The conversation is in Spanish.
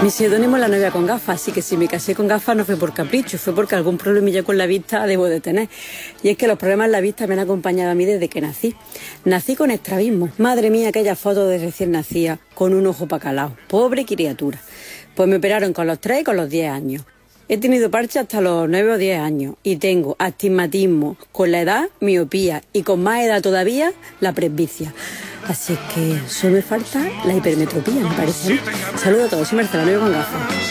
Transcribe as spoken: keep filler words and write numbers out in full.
Mi seudónimo es la novia con gafas, así que si me casé con gafas no fue por capricho, fue porque algún problemilla con la vista debo de tener. Y es que los problemas en la vista me han acompañado a mí desde que nací. Nací con estrabismo. Madre mía, aquella foto de recién nacida, con un ojo pacalao. Pobre criatura. Pues me operaron con los tres y con los diez años. He tenido parche hasta los nueve o diez años y tengo astigmatismo, con la edad, miopía y con más edad todavía, la presbicia. Así es que solo me falta la hipermetropía, me parece. Saludos a todos, soy Marcela, novia con gafas.